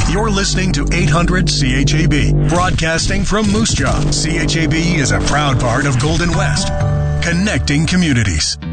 You're listening to 800 CHAB, broadcasting from Moose Jaw. CHAB is a proud part of Golden West, connecting communities.